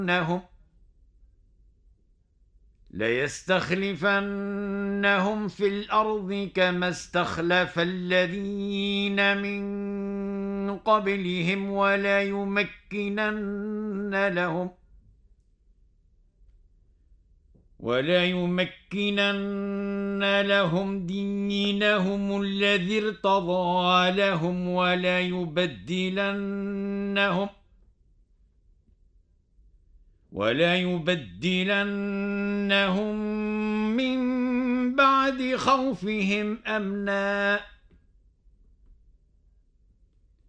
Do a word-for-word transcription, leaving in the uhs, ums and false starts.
ليستخلفنهم ليستخلفنهم في الأرض كما استخلف الذين من قبلهم ولا يمكنن لهم ولا يمكنن لهم دينهم الذي ارتضى لهم ولا يبدلنهم ولا يبدلنهم من بعد خوفهم أمنا